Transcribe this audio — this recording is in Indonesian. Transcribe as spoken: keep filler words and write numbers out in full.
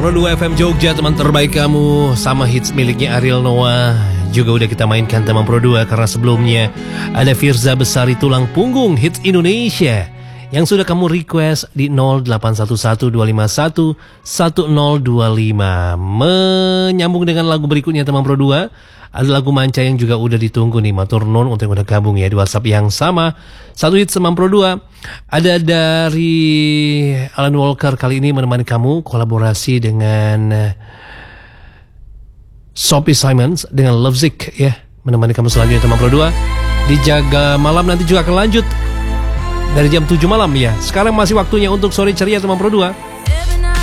Pro dua F M Jogja, teman terbaik kamu, sama hits miliknya Ariel Noah. Juga udah kita mainkan teman Pro dua karena sebelumnya ada Firza Besari Tulang Punggung hits Indonesia yang sudah kamu request di nol delapan satu satu dua lima satu satu nol dua lima. Menyambung dengan lagu berikutnya teman Pro dua, ada lagu Manca yang juga udah ditunggu nih, matur nuwun untuk yang udah gabung ya di WhatsApp yang sama. Satu hit teman Pro dua ada dari Alan Walker, kali ini menemani kamu kolaborasi dengan Sophie Simons dengan Lovesick ya, menemani kamu selanjutnya teman Pro dua. Dijaga malam nanti juga akan lanjut dari jam tujuh malam ya. Sekarang masih waktunya untuk sore ceria teman Pro dua.